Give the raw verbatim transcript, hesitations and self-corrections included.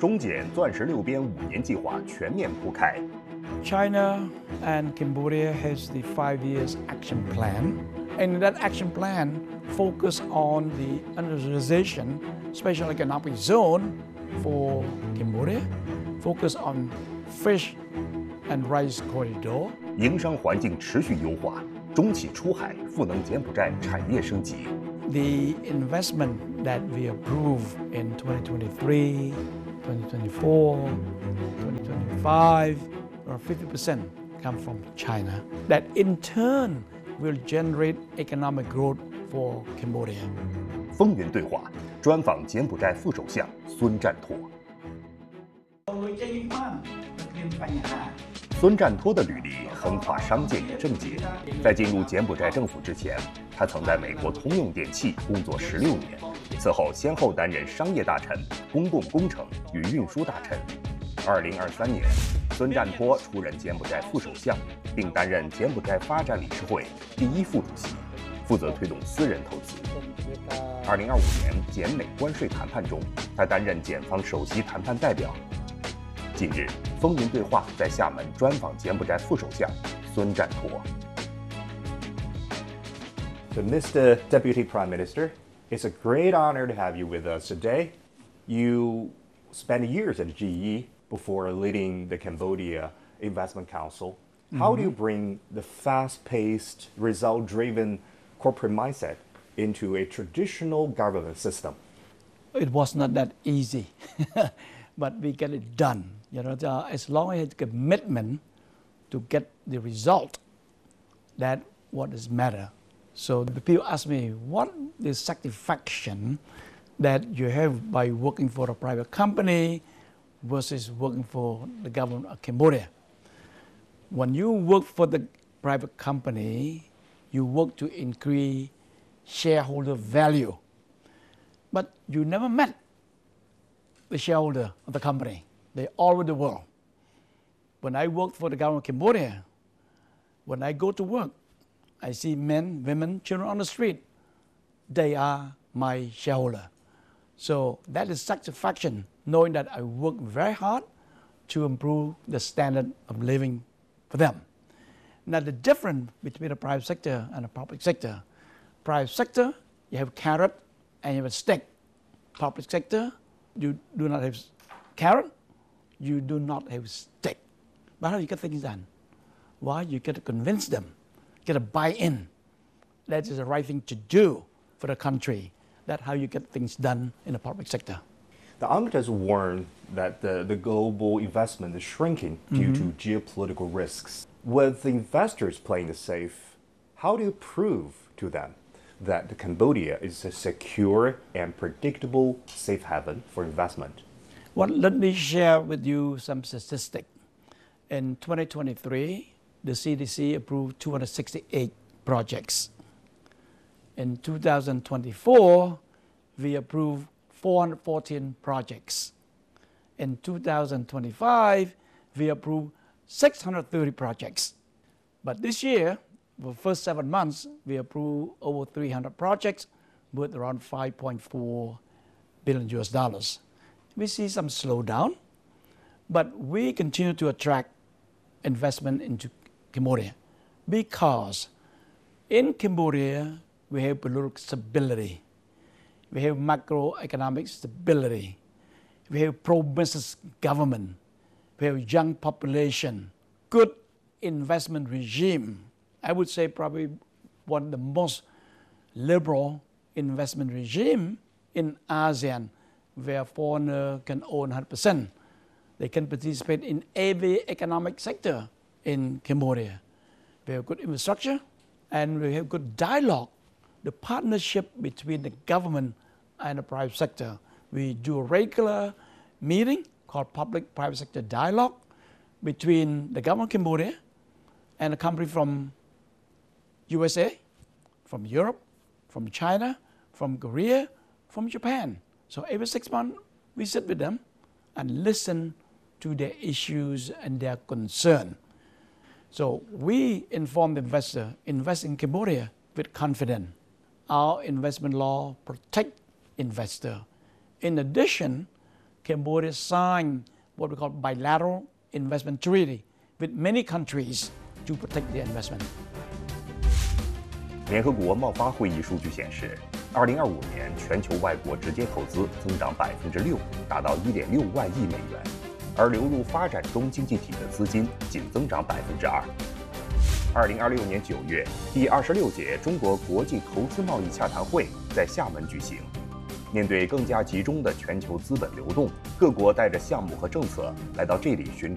中柬钻石六边五年计划全面铺开。 China and Cambodia has the five years action plan, and that action plan focus on the industrialization special economic zone for Cambodia, focus on fish and rice corridor. 营商环境持续优化，中企出海赋能柬埔寨产业升级。 The investment that we approve in twenty twenty-three, twenty twenty-four, twenty twenty-five, or fifty percent come from China. That in turn will generate economic growth for Cambodia. 风云对话，专访柬埔寨副首相孙战拓。孙战拓的履历横跨商界与政界，在进入柬埔寨政府之前，他曾在美国通用电气工作十六年，此后先后担任商业大臣、公共工程与运输大臣。二零二三年，孙战拓出任柬埔寨副首相，并担任柬埔寨发展理事会第一副主席，负责推动私人投资。二零二五年柬美关税谈判中，他担任检方首席谈判代表。近日，风云对话在厦门专访柬埔寨副首相孙战拓。 So, Mister Deputy Prime Minister, it's a great honor to have you with us today. You spent years at G E before leading the Cambodia Investment Council. How mm-hmm. do you bring the fast-paced, result-driven corporate mindset into a traditional government system? It was not that easy, but we get it done. You know, uh, as long as it's commitment to get the result, that what is matter. So the people ask me, what is satisfaction that you have by working for a private company versus working for the government of Cambodia? When you work for the private company, you work to increase shareholder value. But you never met the shareholder of the company. They're all over the world. When I worked for the government of Cambodia, when I go to work, I see men, women, children on the street. They are my shareholder. So that is satisfaction, knowing that I work very hard to improve the standard of living for them. Now the difference between the private sector and the public sector, private sector, you have carrot and you have a stick. Public sector, you do not have carrot, you do not have stick. But how do you get things done? Why? You get to convince them, get a buy-in. That is the right thing to do for the country. That's how you get things done in the public sector. The U N C T A D has warned that the, the global investment is shrinking due mm-hmm. to geopolitical risks. With the investors playing it safe, how do you prove to them that Cambodia is a secure and predictable safe haven for investment? Well, let me share with you some statistics. In twenty twenty-three, the C D C approved two hundred sixty-eight projects. In two thousand twenty-four, we approved four hundred fourteen projects. In two thousand twenty-five, we approved six hundred thirty projects. But this year, for the first seven months, we approved over three hundred projects worth around five point four billion U S dollars. We see some slowdown, but we continue to attract investment into Cambodia because in Cambodia, we have political stability, we have macroeconomic stability, we have pro-business government, we have young population, good investment regime. I would say probably one of the most liberal investment regime in ASEAN, where foreigners can own one hundred percent. They can participate in every economic sector in Cambodia. We have good infrastructure and we have good dialogue. The partnership between the government and the private sector. We do a regular meeting called Public-Private Sector Dialogue between the government of Cambodia and a company from U S A, from Europe, from China, from Korea, from Japan. So every six months, we sit with them and listen to their issues and their concern. So we inform the investor, invest in Cambodia with confidence. Our investment law protect investor. In addition Cambodia signed what we call bilateral investment treaty with many countries to protect their investment. 联合国贸发会议数据显示，二零二五年全球外国直接投资增长百分之六，达到一点六万亿美元，而流入发展中经济体的资金仅增长百分之二。二零二六年九月，第二十六届中国国际投资贸易洽谈会在厦门举行。面对更加集中的全球资本流动，各国带着项目和政策来到这里寻